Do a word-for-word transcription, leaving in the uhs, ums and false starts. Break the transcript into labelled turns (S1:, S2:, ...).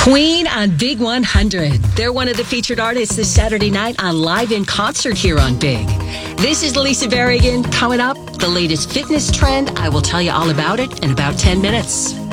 S1: Queen on Big one hundred. They're one of the featured artists this Saturday night on Live in Concert here on Big. This is Lisa Berrigan. Coming up, the latest fitness trend. I will tell you all about it in about ten minutes.